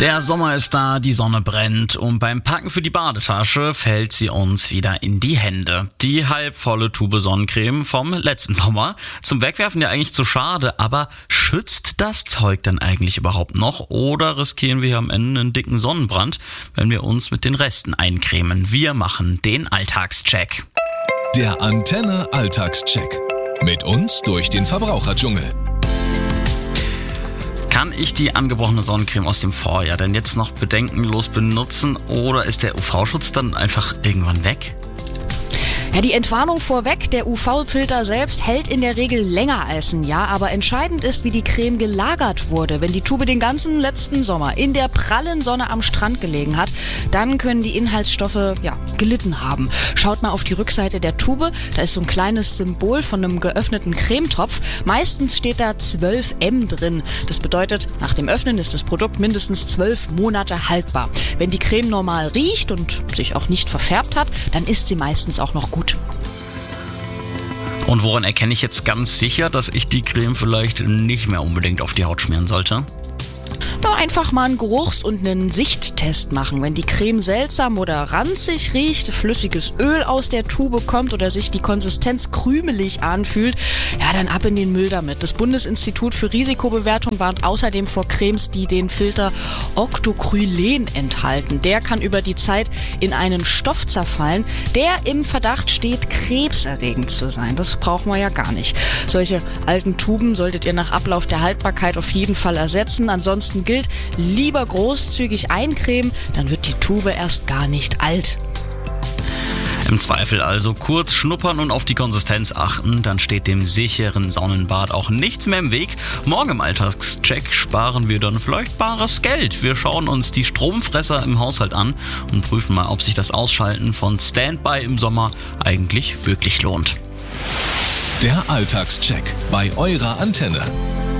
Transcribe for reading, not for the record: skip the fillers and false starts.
Der Sommer ist da, die Sonne brennt und beim Packen für die Badetasche fällt sie uns wieder in die Hände. Die halbvolle Tube Sonnencreme vom letzten Sommer. Zum Wegwerfen ja eigentlich zu schade, aber schützt das Zeug dann eigentlich überhaupt noch oder riskieren wir am Ende einen dicken Sonnenbrand, wenn wir uns mit den Resten eincremen? Wir machen den Alltagscheck. Der Antenne Alltagscheck. Mit uns durch den Verbraucherdschungel. Kann ich die angebrochene Sonnencreme aus dem Vorjahr denn jetzt noch bedenkenlos benutzen oder ist der UV-Schutz dann einfach irgendwann weg? Ja, die Entwarnung vorweg, der UV-Filter selbst hält in der Regel länger als ein Jahr, aber entscheidend ist, wie die Creme gelagert wurde. Wenn die Tube den ganzen letzten Sommer in der prallen Sonne am Strand gelegen hat, dann können die Inhaltsstoffe gelitten haben. Schaut mal auf die Rückseite der Tube, da ist so ein kleines Symbol von einem geöffneten Cremetopf. Meistens steht da 12M drin. Das bedeutet, nach dem Öffnen ist das Produkt mindestens 12 Monate haltbar. Wenn die Creme normal riecht und sich auch nicht verfärbt hat, dann ist sie meistens auch noch gut. Und woran erkenne ich jetzt ganz sicher, dass ich die Creme vielleicht nicht mehr unbedingt auf die Haut schmieren sollte? Einfach mal einen Geruchs- und einen Sichttest machen. Wenn die Creme seltsam oder ranzig riecht, flüssiges Öl aus der Tube kommt oder sich die Konsistenz krümelig anfühlt, dann ab in den Müll damit. Das Bundesinstitut für Risikobewertung warnt außerdem vor Cremes, die den Filter Octocrylen enthalten. Der kann über die Zeit in einen Stoff zerfallen, der im Verdacht steht, krebserregend zu sein. Das brauchen wir ja gar nicht. Solche alten Tuben solltet ihr nach Ablauf der Haltbarkeit auf jeden Fall ersetzen. Ansonsten gilt, lieber großzügig eincremen, dann wird die Tube erst gar nicht alt. Im Zweifel also kurz schnuppern und auf die Konsistenz achten, dann steht dem sicheren Sonnenbad auch nichts mehr im Weg. Morgen im Alltagscheck sparen wir dann vielleicht bares Geld. Wir schauen uns die Stromfresser im Haushalt an und prüfen mal, ob sich das Ausschalten von Standby im Sommer eigentlich wirklich lohnt. Der Alltagscheck bei eurer Antenne.